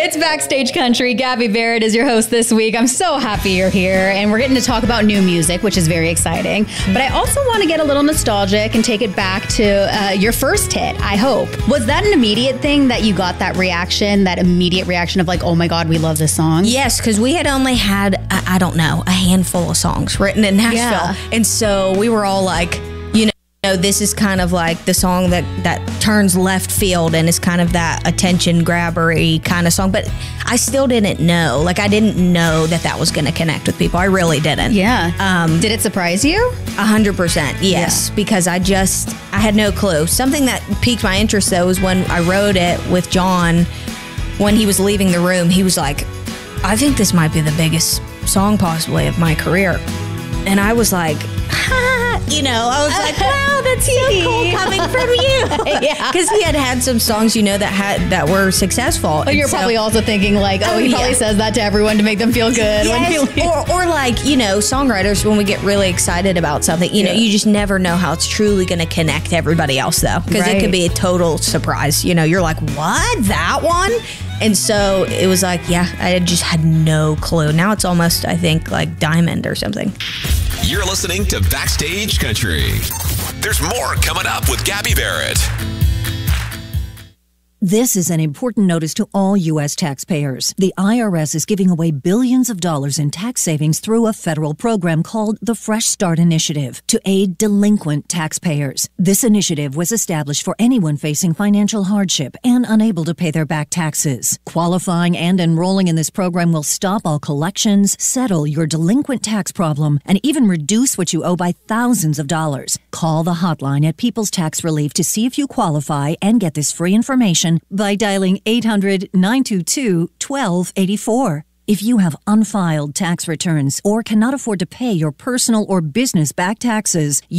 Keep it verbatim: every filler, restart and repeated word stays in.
It's Backstage Country. Gabby Barrett is your host this week. I'm so happy you're here, and we're getting to talk about new music, which is very exciting. But I also want to get a little nostalgic and take it back to uh, your first hit, I Hope. Was that an immediate thing that you got that reaction, that immediate reaction of like, oh my God, we love this song? Yes, because we had only had, I, I don't know, a handful of songs written in Nashville. Yeah. And so we were all like, know, this is kind of like the song that, that turns left field and is kind of that attention grabbery kind of song. But I still didn't know. Like, I didn't know that that was going to connect with people. I really didn't. Yeah. Um, Did it surprise you? A hundred percent, yes. Yeah. Because I just, I had no clue. Something that piqued my interest, though, was when I wrote it with John. When he was leaving the room, he was like, I think this might be the biggest song possibly of my career. And I was like, ha, you know, I was like, wow, that's so cool coming from you. Yeah. Because he had had some songs, you know, that had that were successful. But you're so, probably also thinking like, oh, oh he probably yeah. says that to everyone to make them feel good. Yes. When he or, or like, you know, songwriters, when we get really excited about something, you yeah. know, you just never know how it's truly going to connect everybody else, though. Because right. it could be a total surprise. You know, you're like, what? That one? And so it was like, yeah, I just had no clue. Now it's almost, I think, like Diamond or something. You're listening to Backstage Country. There's more coming up with Gabby Barrett. This is an important notice to all U S taxpayers. The I R S is giving away billions of dollars in tax savings through a federal program called the Fresh Start Initiative to aid delinquent taxpayers. This initiative was established for anyone facing financial hardship and unable to pay their back taxes. Qualifying and enrolling in this program will stop all collections, settle your delinquent tax problem, and even reduce what you owe by thousands of dollars. Call the hotline at People's Tax Relief to see if you qualify and get this free information by dialing eight hundred, nine two two, one two eight four. If you have unfiled tax returns or cannot afford to pay your personal or business back taxes,